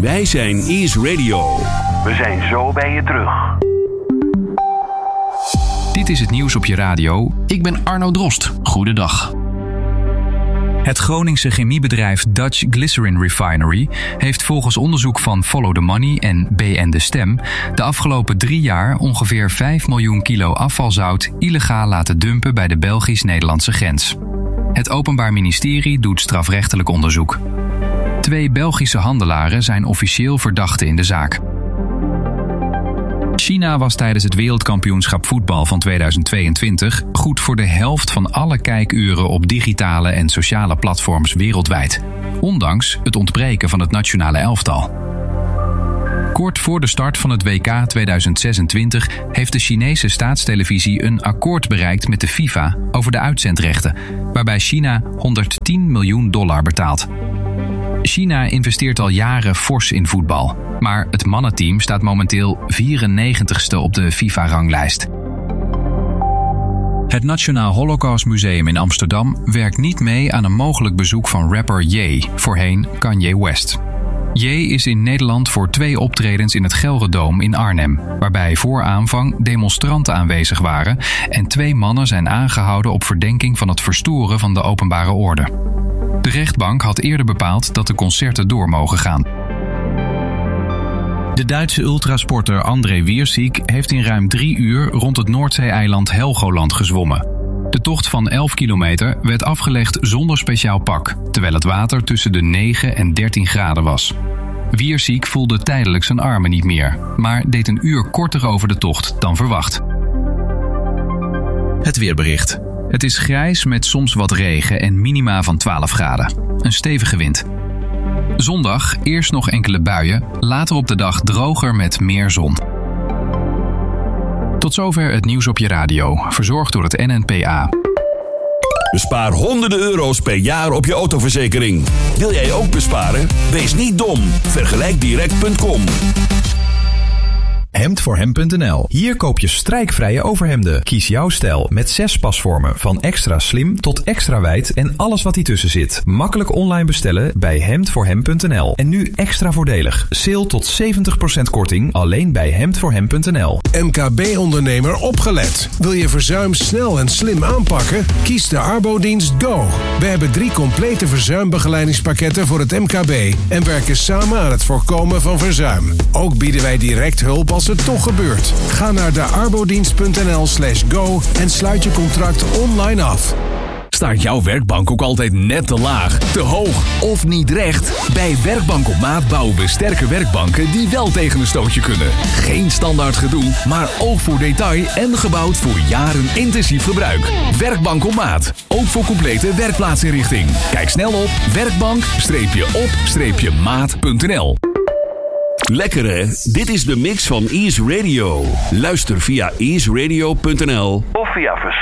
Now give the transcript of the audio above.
Wij zijn Ease Radio. We zijn zo bij je terug. Dit is het nieuws op je radio. Ik ben Arno Drost. Goedendag. Het Groningse chemiebedrijf Dutch Glycerin Refinery heeft volgens onderzoek van Follow the Money en BN De Stem de afgelopen 3 jaar ongeveer 5 miljoen kilo afvalzout illegaal laten dumpen bij de Belgisch-Nederlandse grens. Het Openbaar Ministerie doet strafrechtelijk onderzoek. 2 Belgische handelaren zijn officieel verdachten in de zaak. China was tijdens het wereldkampioenschap voetbal van 2022 goed voor de helft van alle kijkuren op digitale en sociale platforms wereldwijd, ondanks het ontbreken van het nationale elftal. Kort voor de start van het WK 2026 heeft de Chinese staatstelevisie een akkoord bereikt met de FIFA over de uitzendrechten, waarbij China $110 miljoen betaalt. China investeert al jaren fors in voetbal, maar het mannenteam staat momenteel 94ste op de FIFA-ranglijst. Het Nationaal Holocaust Museum in Amsterdam werkt niet mee aan een mogelijk bezoek van rapper Ye, voorheen Kanye West. Ye is in Nederland voor 2 optredens in het Gelredome in Arnhem, waarbij voor aanvang demonstranten aanwezig waren en 2 mannen zijn aangehouden op verdenking van het verstoren van de openbare orde. De rechtbank had eerder bepaald dat de concerten door mogen gaan. De Duitse ultrasporter André Wiersik heeft in ruim 3 uur rond het Noordzee-eiland Helgoland gezwommen. De tocht van 11 kilometer werd afgelegd zonder speciaal pak, terwijl het water tussen de 9 en 13 graden was. Wiersik voelde tijdelijk zijn armen niet meer, maar deed een uur korter over de tocht dan verwacht. Het weerbericht. Het is grijs met soms wat regen en minima van 12 graden. Een stevige wind. Zondag eerst nog enkele buien, later op de dag droger met meer zon. Tot zover het nieuws op je radio, verzorgd door het NNPA. Bespaar honderden euro's per jaar op je autoverzekering. Wil jij ook besparen? Wees niet dom. Vergelijkdirect.com. Hemdvoorhem.nl. Hier koop je strijkvrije overhemden. Kies jouw stijl met 6 pasvormen. Van extra slim tot extra wijd en alles wat hiertussen zit. Makkelijk online bestellen bij Hemdvoorhem.nl. En nu extra voordelig. Sale tot 70% korting alleen bij Hemdvoorhem.nl. MKB-ondernemer opgelet. Wil je verzuim snel en slim aanpakken? Kies de Arbodienst Go. We hebben 3 complete verzuimbegeleidingspakketten voor het MKB en werken samen aan het voorkomen van verzuim. Ook bieden wij direct hulp als het toch gebeurt. Ga naar de arbodienst.nl/go en sluit je contract online af. Staat jouw werkbank ook altijd net te laag, te hoog of niet recht? Bij Werkbank op Maat bouwen we sterke werkbanken die wel tegen een stootje kunnen. Geen standaard gedoe, maar oog voor detail en gebouwd voor jaren intensief gebruik. Werkbank op Maat, ook voor complete werkplaatsinrichting. Kijk snel op werkbank-op-maat.nl. Lekker hè? Dit is de mix van Ease Radio. Luister via easeradio.nl of via